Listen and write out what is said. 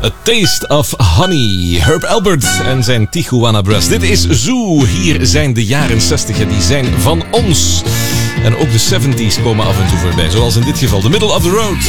A Taste of Honey. Herb Alpert en zijn Tijuana Brass. Dit is Zoo. Hier zijn de jaren 60, die zijn van ons. En ook de 70s komen af en toe voorbij. Zoals in dit geval The Middle of the Road.